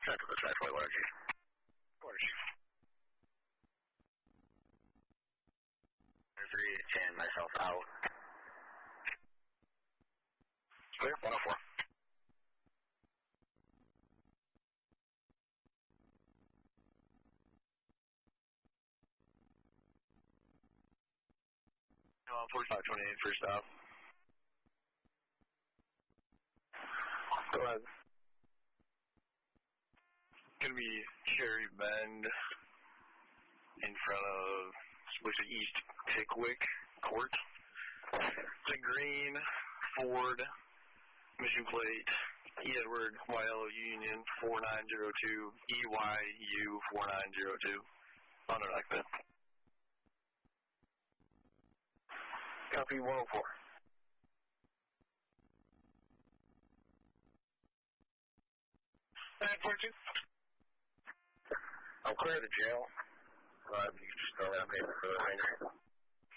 Check with the trackway, water chief. Water chief. 3 and myself out. Clear, 104. Oh, 4528 first stop. Go ahead. Gonna be Cherry Bend in front of, looks like East Pickwick Court. It's a green Ford mission plate Edward YLO Union 4902 EYU 4902. Something like that. Copy 104. I'll clear the jail. You can just throw that paper for the ranger.